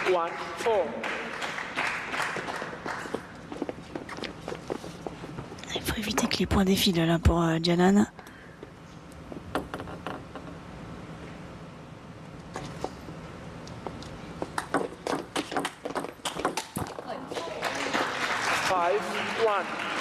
1, 4. Il faut éviter que les points défilent là pour Janan. Five, 1.